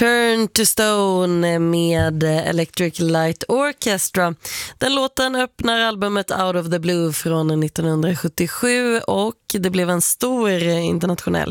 Turn to Stone med Electric Light Orchestra. Den låten öppnar albumet Out of the Blue från 1977 och det blev en stor internationell